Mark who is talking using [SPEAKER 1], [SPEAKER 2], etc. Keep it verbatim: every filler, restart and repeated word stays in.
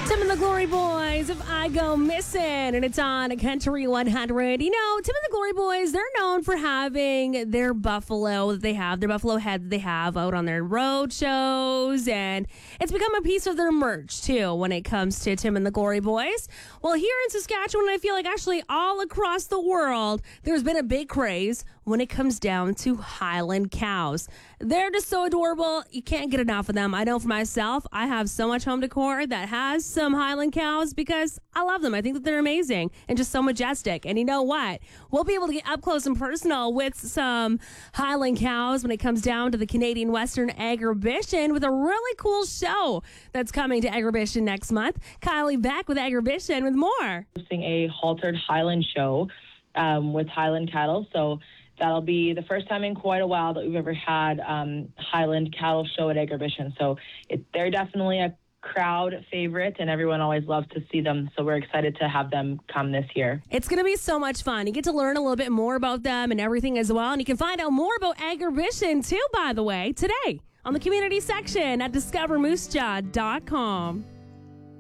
[SPEAKER 1] Tim and the Glory Boys of I Go Missing, and it's on Country one hundred. You know, Tim and the Glory Boys, they're known for having their buffalo that they have, their buffalo head that they have out on their road shows, and it's become a piece of their merch, too, when it comes to Tim and the Glory Boys. Well, here in Saskatchewan, I feel like actually all across the world, there's been a big craze when it comes down to Highland cows. They're just so adorable. You can't get enough of them. I know for myself, I have so much home decor that has some Highland cows because I love them. I think that they're amazing and just so majestic. And you know what? We'll be able to get up close and personal with some Highland cows when it comes down to the Canadian Western Agribition with a really cool show that's coming to Agribition next month. Kylie Beck with Agribition with more.
[SPEAKER 2] Hosting a haltered Highland show um, with Highland cattle. So that'll be the first time in quite a while that we've ever had um, Highland cattle show at Agribition. So it, they're definitely a crowd favorite, and everyone always loves to see them. So we're excited to have them come this year.
[SPEAKER 1] It's going to be so much fun. You get to learn a little bit more about them and everything as well. And you can find out more about Agribition too, by the way, today on the community section at discover moose jaw dot com.